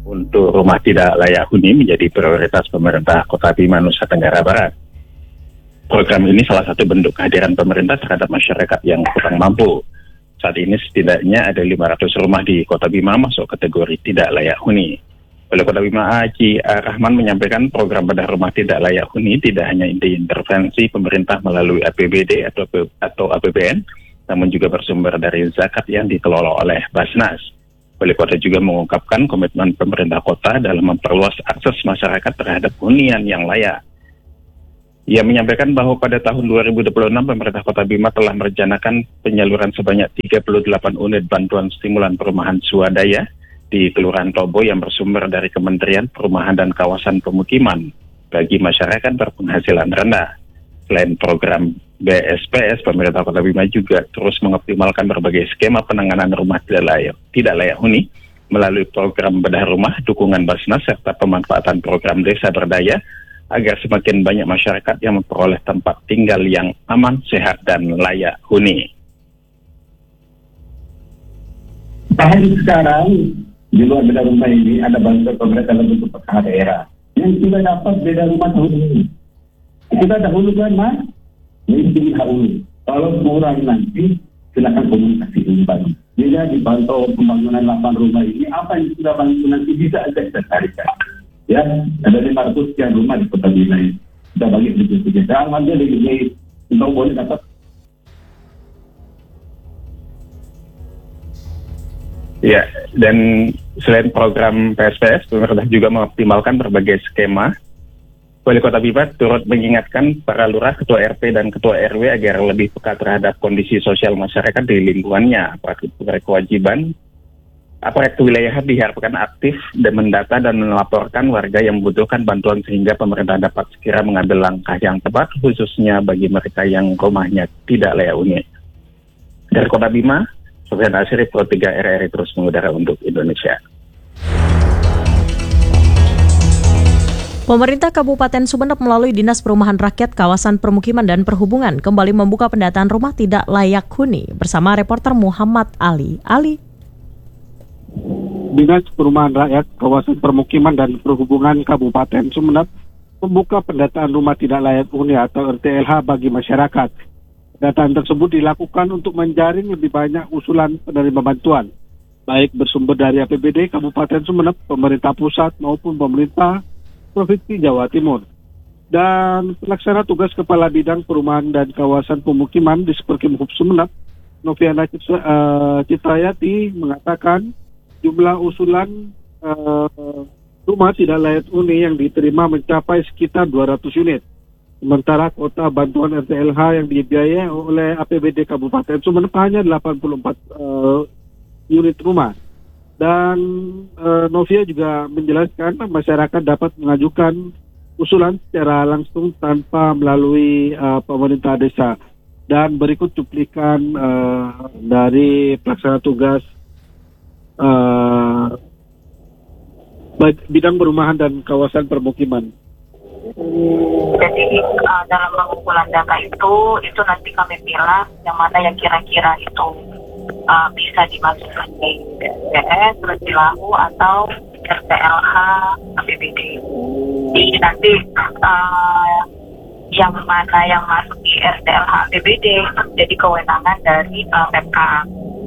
untuk rumah tidak layak huni menjadi prioritas pemerintah Kota Bima, Nusa Tenggara Barat. Program ini salah satu bentuk kehadiran pemerintah terhadap masyarakat yang kurang mampu. Saat ini setidaknya ada 500 rumah di Kota Bima masuk kategori tidak layak huni. Wali Kota Bima Haji Rahman menyampaikan program bedah rumah tidak layak huni tidak hanya intervensi pemerintah melalui APBD atau APBN, namun juga bersumber dari zakat yang dikelola oleh Basnas. Wali Kota juga mengungkapkan komitmen pemerintah kota dalam memperluas akses masyarakat terhadap hunian yang layak. Ia menyampaikan bahwa pada tahun 2026 pemerintah Kota Bima telah merencanakan penyaluran sebanyak 38 unit bantuan stimulan perumahan swadaya di Kelurahan Tobo yang bersumber dari Kementerian Perumahan dan Kawasan Pemukiman bagi masyarakat berpenghasilan rendah. Selain program BSPS, pemerintah Kota Bima juga terus mengoptimalkan berbagai skema penanganan rumah tidak layak huni melalui program bedah rumah, dukungan Basnas, serta pemanfaatan program desa berdaya agar semakin banyak masyarakat yang memperoleh tempat tinggal yang aman, sehat, dan layak huni. Tahun sekarang, di luar beda rumah ini, ada bantuan pemerintah dalam bentuk PKH daerah yang sudah dapat beda rumah tahun ini. Kita dahulukan, Mas, ini dahulu. Kalau kurang nanti, silakan komunikasi kembali. Bila dipantau pembangunan 8 rumah ini, apa yang sudah bantu nanti bisa aja kita carikan. Ya, ada 500 sekian rumah di Kota Bima ini. Kita bagi begitu. Jangan aja di untuk boleh dapat. Ya, dan selain program PSPS, pemerintah juga mengoptimalkan berbagai skema. Wali Kota Bima turut mengingatkan para lurah, ketua RT, dan ketua RW agar lebih peka terhadap kondisi sosial masyarakat di lingkungannya. Kewajiban aparat kewilayahan diharapkan aktif dan mendata dan melaporkan warga yang membutuhkan bantuan sehingga pemerintah dapat segera mengambil langkah yang tepat, khususnya bagi mereka yang rumahnya tidak layak huni. Dari Kota Bima, Sofyan Asri, Pro 3 RRI terus mengudara untuk Indonesia. Pemerintah Kabupaten Sumeneb melalui Dinas Perumahan Rakyat, Kawasan Permukiman dan Perhubungan kembali membuka pendataan rumah tidak layak huni bersama reporter Muhammad Ali. Dinas Perumahan Rakyat, Kawasan Permukiman dan Perhubungan Kabupaten Sumeneb membuka pendataan rumah tidak layak huni atau RTLH bagi masyarakat. Pendataan tersebut dilakukan untuk menjaring lebih banyak usulan penerima bantuan, baik bersumber dari APBD Kabupaten Sumeneb, pemerintah pusat maupun pemerintah Provinsi Jawa Timur. Dan pelaksana tugas Kepala Bidang Perumahan dan Kawasan Pemukiman di Superkimhub Sumeneb, Noviana Citrayati, mengatakan jumlah usulan rumah tidak layak huni yang diterima mencapai sekitar 200 unit. Sementara kuota bantuan RTLH yang dibiayai oleh APBD Kabupaten Sumeneb hanya 84 unit rumah. Dan Novia juga menjelaskan masyarakat dapat mengajukan usulan secara langsung tanpa melalui pemerintah desa. Dan berikut cuplikan dari pelaksana tugas bidang perumahan dan kawasan permukiman. Jadi dalam pengumpulan data itu nanti kami pilih yang mana yang kira-kira itu bisa dimasukkan di BSPS, Resilahu atau RTLH APBD. Jadi nanti yang mana yang masuk di RTLH APBD jadi kewenangan dari Pemkab.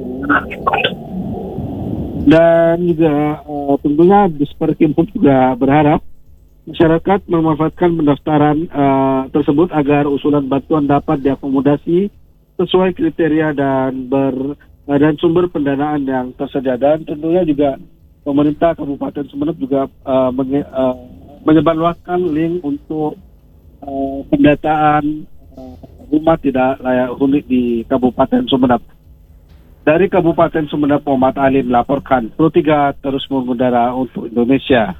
Dan juga tentunya Disperkimhub juga berharap masyarakat memanfaatkan pendaftaran tersebut agar usulan bantuan dapat diakomodasi sesuai kriteria dan sumber pendanaan yang tersedia. Dan tentunya juga pemerintah Kabupaten Sumeneb juga menyebarluaskan link untuk pendataan rumah tidak layak huni di Kabupaten Sumeneb. Dari Kabupaten Sumeneb, Muhammad Ali melaporkan. Pro 3 terus mengudara untuk Indonesia.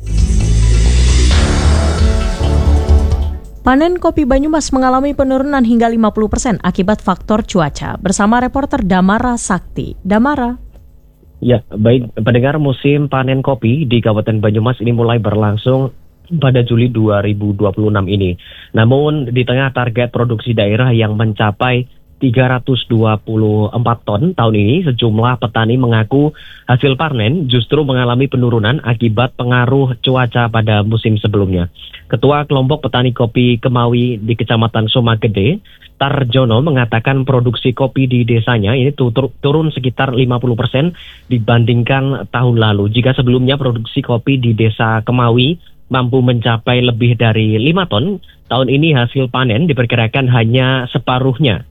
Panen kopi Banyumas mengalami penurunan hingga 50% akibat faktor cuaca. Bersama reporter Damara Sakti. Damara. Ya, baik pendengar, musim panen kopi di Kabupaten Banyumas ini mulai berlangsung pada Juli 2026 ini. Namun di tengah target produksi daerah yang mencapai 324 ton tahun ini. Sejumlah petani mengaku hasil panen justru mengalami penurunan akibat pengaruh cuaca pada musim sebelumnya. Ketua Kelompok Petani Kopi Kemawi di Kecamatan Sumagede, Tarjono, mengatakan produksi kopi di desanya ini turun sekitar 50% dibandingkan tahun lalu. Jika sebelumnya produksi kopi di desa Kemawi mampu mencapai lebih dari 5 ton, tahun ini hasil panen diperkirakan hanya separuhnya.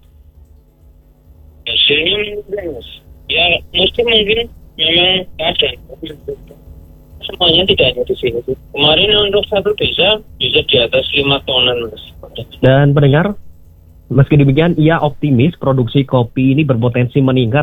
Hasilnya ya mungkin memang ada. Semuanya tidak hanya di sini. Kemarin untuk satu desa bisa di atas 5 tonan, Mas. Dan pendengar, meski demikian ia optimis produksi kopi ini berpotensi meningkat